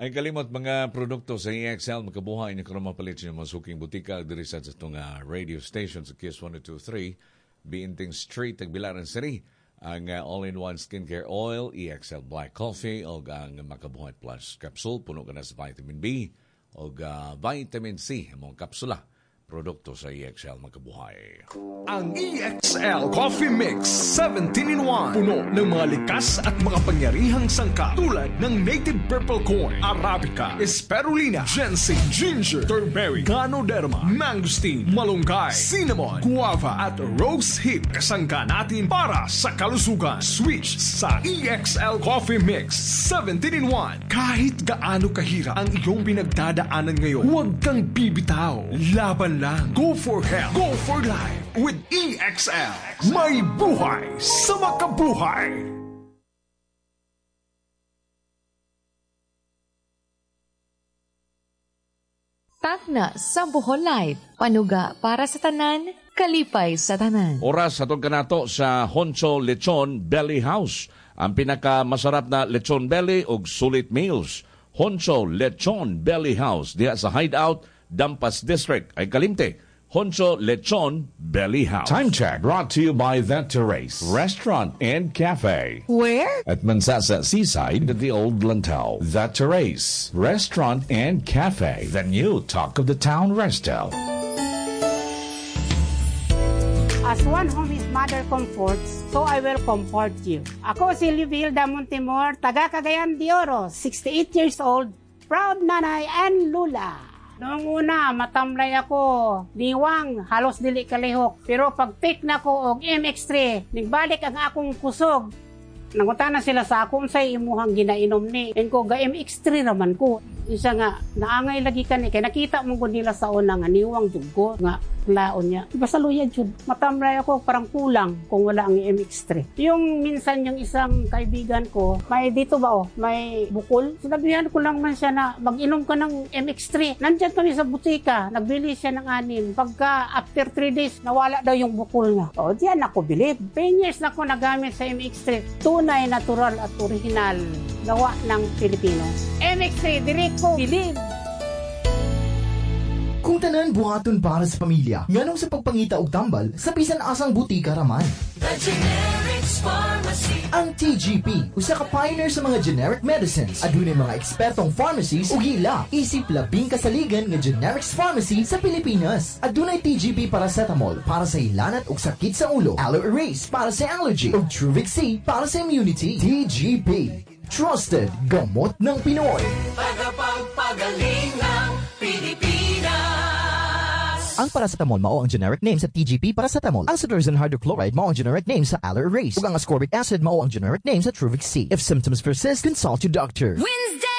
Ay kalimot mga produkto sa EXL makabuhay niyo karon mapalit niyo mga suking butika diri sa itong radio station sa Kiss 102.3 Biinting Street Tagbilaran City. Ang all-in-one skincare oil, EXL Black Coffee o ang Makabuhay Plus capsule puno ka na sa vitamin B o vitamin C mga kapsula. Produkto sa EXL Makabuhay. Ang EXL Coffee Mix 17-in-1. Puno ng mga likas at makapangyarihang sangkap tulad ng native purple corn, arabica, spirulina, ginseng, ginger, turmeric, ganoderma, mangosteen, malunggay, cinnamon, guava at rose hip. Kasangka natin para sa kalusugan. Switch sa EXL Coffee Mix 17-in-1. Kahit gaano kahirap ang iyong pinagdadaanan ngayon, huwag kang bibitaw. Laban lang. Go for health. Go for life. With EXL. May buhay sa makabuhay. Tagna sa Bohol Life. Panuga para sa tanan, kalipay sa tanan. Oras atong kanato sa Honcho Lechon Belly House. Ang pinakamasarap na lechon belly ug sulit meals. Honcho Lechon Belly House diha sa Hideout, Dampas District ay Kalimte. Honcho Lechon Belly House. Time check brought to you by The Terrace Restaurant and Cafe. Where? At Mansasa Seaside at the Old Lantau. The Terrace Restaurant and Cafe. The new talk of the town resto. As one whom his mother comforts, so I will comfort you. Ako si Livilda Montemor, taga Cagayan de Oro, 68 years old, proud nanay and lula. Noong una, matamlay ako, diwang, halos dili kalihok. Pero pag pick na ko og MX3, nagbalik ang akong kusog. Nangunta na sila sa akong sa imuhang ginainom ni. And ko, ga MX3 naman ko. Isa nga, naangay lagi ka ni. Kaya nakita mo ko nila sa una nga, niwang jugo nga, laon niya. Basta luya jud. Matamlay ako, parang kulang kung wala ang MX3. Yung minsan yung isang kaibigan ko, may dito ba may bukol. Sinabihan ko lang man siya na mag-inom ka ng MX3. Nandyan kami sa butika, nagbili siya ng 6. Pagka after 3 days, nawala daw yung bukol niya. O, diyan ako bilib. 10 years na ako nagamit sa MX3. Tunay, natural at original. Gawa ng Pilipino. MX3, direko, bilib. Kung tanan buhaton para sa pamilya, nganong sa pagpangita og tambal sa bisan asang butika raman. The Generics Pharmacy. Ang TGP, usa ka pioneer sa mga generic medicines. Adunay mga ekspertong pharmacies ug ila isip labing kasaligan nga generics pharmacy sa Pilipinas. Adunay TGP paracetamol para sa ilanat ug sakit sa ulo, Aloe Erase para sa allergy ug Truvix C para sa immunity. TGP, trusted gamot ng Pinoy. Tagapagpagaling ng Pilipinas. Ang paracetamol mao ang generic name sa TGP paracetamol. Ang cetirizine hydrochloride mao ang generic name sa Aloe Erase. Ug ang ascorbic acid mao ang generic name sa Truvix C. If symptoms persist, consult your doctor. Wednesday!